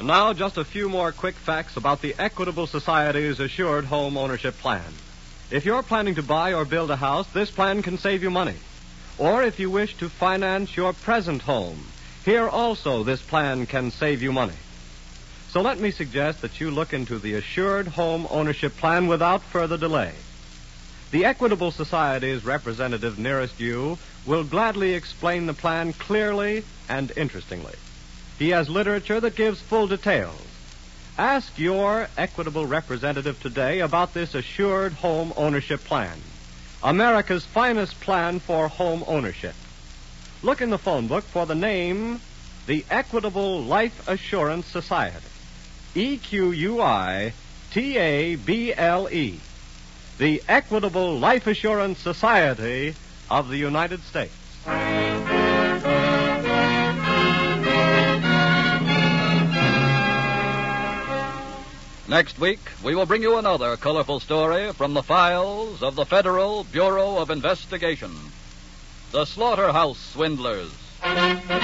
And now, just a few more quick facts about the Equitable Society's Assured Home Ownership Plan. If you're planning to buy or build a house, this plan can save you money. Or if you wish to finance your present home, here also this plan can save you money. So let me suggest that you look into the Assured Home Ownership Plan without further delay. The Equitable Society's representative nearest you will gladly explain the plan clearly and interestingly. He has literature that gives full details. Ask your Equitable representative today about this Assured Home Ownership Plan, America's finest plan for home ownership. Look in the phone book for the name, the Equitable Life Assurance Society. EQUITABLE. The Equitable Life Assurance Society of the United States. Next week, we will bring you another colorful story from the files of the Federal Bureau of Investigation. The Slaughterhouse Swindlers.